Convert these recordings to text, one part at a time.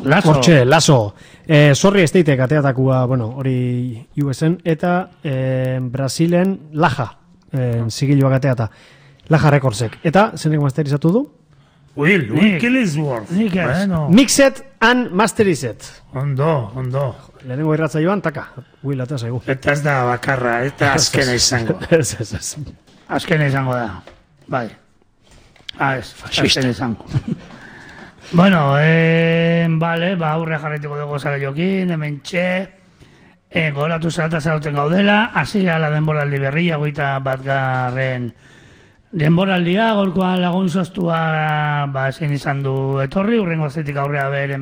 Hortxe, Lazo. Sorri esteitek ateatakua, bueno, hori USen, eta Brasilen Laja, zigiluak ateata. Laja Recordsek. Eta, zenek masterizatu du? Will Killingsworth. Mixed and Masterized. Ondo. Lehenengo irratza joan, taka. Will atea zaigu. Eta ez da bakarra, eta azkena izango. Ez. Azkena izango da. Bai. Azkena izango. Bueno, vale, aurre jarretuko dugu zaraiokin, hemen txe, goratu zarata zarauten gaudela, hasi gala denboraldi berria, 21. Denboraldia, gorkoan lagun zoztua, ezin izan du etorri, urrengo azetik aurrea ber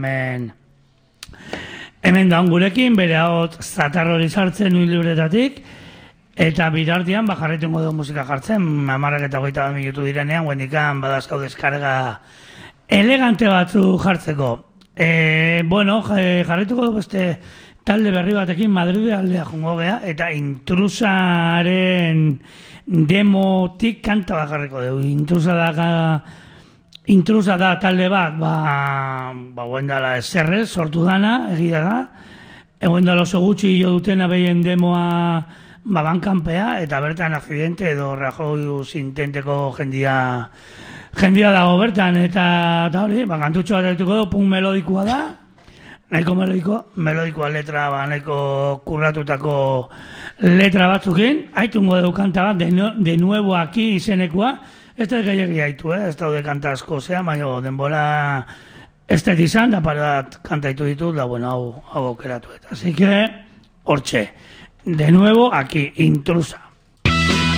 hemen daun gurekin, bere hau zatar hori sartzen nui libretatik, eta bitartian jarretuko dugu musika jartzen, 10 minutu direnean, guendikan badazkau deskarga elegante batzu jartzeko. Bueno, jarrituko du beste talde berri batekin Madride aldea jungo gea, eta Intrusaren demotik kanta bat jarriko dugu. Intrusa da talde bat, guen dala eserrez, sortu dana, egia da. Eguen dala oso gutxi jo dutena behien demoa bankanpea, eta bertan akcidente edo rajoi zintenteko jendia dago bertan, eta hori, kantutxo bat ertuko du, punk melodikoa da, nahiko melodikoa letra, nahiko kurratutako letra batzukin, haitungo dugu kanta bat, de nuevo aquí izenekoa, ez da gehiagi haitu, ez daude kanta asko, baina denbora ez da izan, da parat kantaitu ditut, da bueno, hau aukeratu eta. Así que, hortxe, de nuevo aquí, Intrusa.